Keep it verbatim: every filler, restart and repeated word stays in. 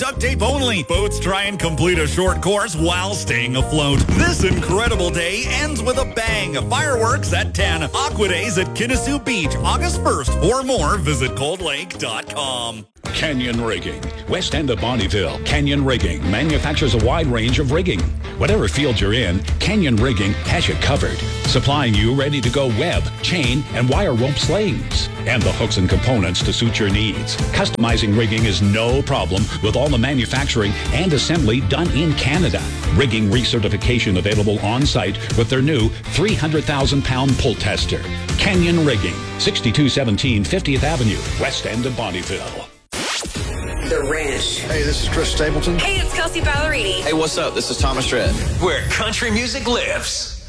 duct tape only. Boats try and complete a short course while staying afloat. This incredible day ends with a bang. Fireworks at ten. Aqua Days at Kinnasoo Beach, August first. For more, visit cold lake dot com. Canyon Rigging. West end of Bonnyville, Canyon Rigging manufactures a wide range of rigging. Whatever field you're in, Canyon Rigging has you covered. Supplying you ready-to-go web, chain, and wire rope slings. And the hooks and components to suit your needs. Customizing rigging is no problem with all the manufacturing and assembly done in Canada. Rigging recertification available on-site with their new three hundred thousand pound pull tester. Canyon Rigging, sixty-two seventeen fiftieth Avenue, west end of Bonnyville. The Ranch. Hey, this is Chris Stapleton. Hey, it's Kelsey Ballerini. Hey, what's up? This is Thomas Rhett. Where country music lives.